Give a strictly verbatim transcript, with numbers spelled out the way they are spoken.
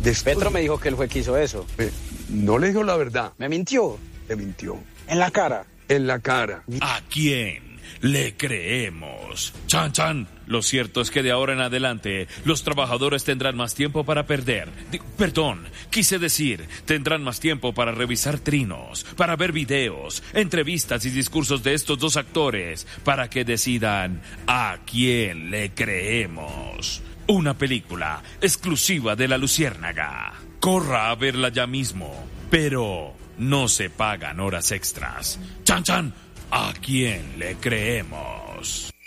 Después, Petro me dijo que él fue que hizo eso. eh, no le dijo la verdad, ¿Me mintió? le mintió. En la cara. En la cara. ¿A quién le creemos? Chan, chan. Lo cierto es que de ahora en adelante los trabajadores tendrán más tiempo para perder. Di- perdón, quise decir, tendrán más tiempo para revisar trinos, para ver videos, entrevistas y discursos de estos dos actores, para que decidan a quién le creemos. Una película exclusiva de La Luciérnaga. Corra a verla ya mismo, pero no se pagan horas extras. Chan, chan. ¿A quién le creemos?